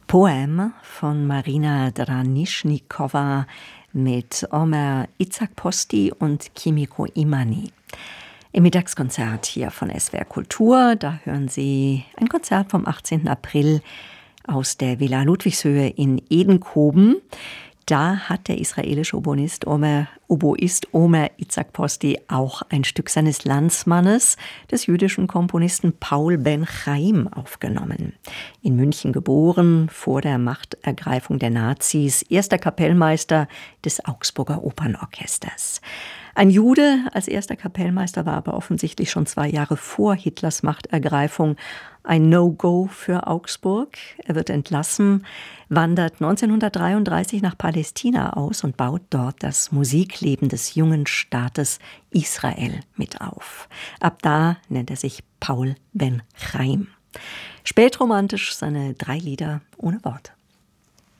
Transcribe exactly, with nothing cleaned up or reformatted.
Poem von Marina Dranischnikowa mit Omer Izakposti und Kimiko Imani. Im Mittagskonzert hier von S W R Kultur, da hören Sie ein Konzert vom achtzehnten April aus der Villa Ludwigshöhe in Edenkoben. Da hat der israelische Oboist Omer, Oboist Omer Izakposti auch ein Stück seines Landsmannes, des jüdischen Komponisten Paul Ben-Chaim, aufgenommen. In München geboren, vor der Machtergreifung der Nazis, erster Kapellmeister des Augsburger Opernorchesters. Ein Jude als erster Kapellmeister war aber offensichtlich schon zwei Jahre vor Hitlers Machtergreifung ein No-Go für Augsburg. Er wird entlassen, wandert neunzehnhundertdreiunddreißig nach Palästina aus und baut dort das Musikleben des jungen Staates Israel mit auf. Ab da nennt er sich Paul Ben-Chaim. Spätromantisch seine drei Lieder ohne Worte.